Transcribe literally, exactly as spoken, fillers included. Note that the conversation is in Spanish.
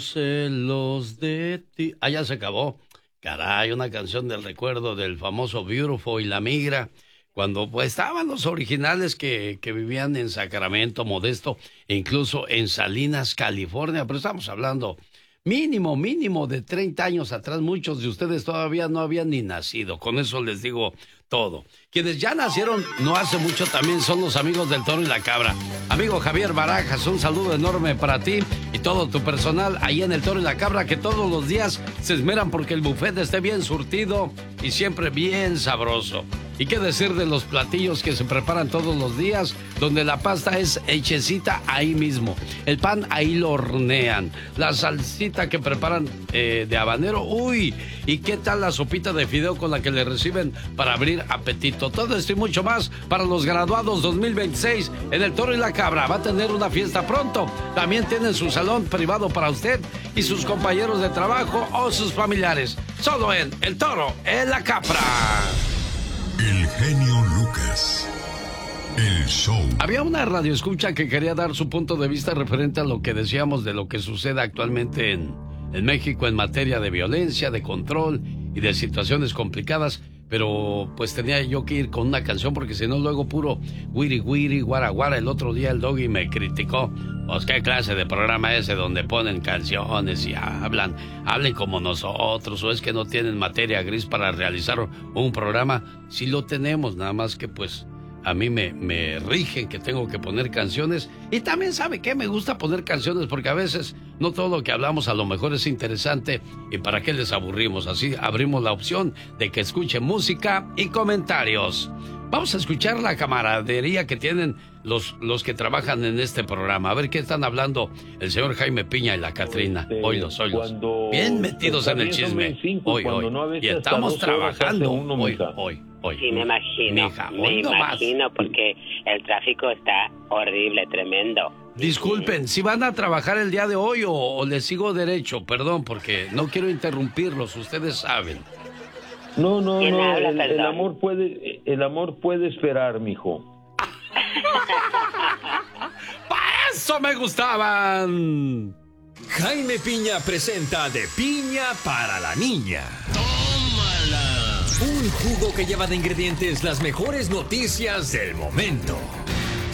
Celos de ti. Ah, ya se acabó. Caray, una canción del recuerdo del famoso Beautiful y La Migra, cuando pues estaban los originales que, que vivían en Sacramento, Modesto, e incluso en Salinas, California, pero estamos hablando mínimo, mínimo de treinta años atrás. Muchos de ustedes todavía no habían ni nacido, con eso les digo todo. Quienes ya nacieron no hace mucho también son los amigos del Toro y la Cabra. Amigo Javier Barajas, un saludo enorme para ti y todo tu personal ahí en el Toro y la Cabra, que todos los días se esmeran porque el buffet esté bien surtido y siempre bien sabroso. ¿Y qué decir de los platillos que se preparan todos los días, donde la pasta es hechecita ahí mismo? El pan ahí lo hornean. La salsita que preparan eh, de habanero, uy. ¿Y qué tal la sopita de fideo con la que le reciben para abrir apetito? Todo esto y mucho más para los graduados dos mil veintiséis en el Toro y la Cabra. Va a tener una fiesta pronto. También tienen su salón privado para usted y sus compañeros de trabajo o sus familiares. Solo en el Toro y la Cabra. El genio Lucas. El show. Había una radioescucha que quería dar su punto de vista referente a lo que decíamos de lo que sucede actualmente en, en México en materia de violencia, de control y de situaciones complicadas. Pero pues tenía yo que ir con una canción porque si no luego puro wiri wiri, guara guara. El otro día el Doggy me criticó. Pues qué clase de programa ese donde ponen canciones y hablan, hablen como nosotros, o es que no tienen materia gris para realizar un programa. Sí lo tenemos, nada más que pues a mí me, me rigen que tengo que poner canciones. Y también sabe que me gusta poner canciones porque a veces no todo lo que hablamos a lo mejor es interesante y para qué les aburrimos. Así abrimos la opción de que escuchen música y comentarios. Vamos a escuchar la camaradería que tienen los, los que trabajan en este programa. A ver qué están hablando el señor Jaime Piña y la Catrina. Este, oílos, oílos. Bien metidos en el chisme. Cinco, hoy, hoy. No y estamos trabajando. Uno, hoy, hoy, hoy. Sí, me imagino. Mija, me imagino más. Porque el tráfico está horrible, tremendo. Disculpen, si van a trabajar el día de hoy o, o les sigo derecho, perdón, porque no quiero interrumpirlos, ustedes saben. No, no, ¿Quién no, habla, el, el perdón? amor puede, el amor puede esperar, mijo. ¡Para eso me gustaban! Jaime Piña presenta De Piña para la Niña. ¡Tómala! Un jugo que lleva de ingredientes las mejores noticias del momento.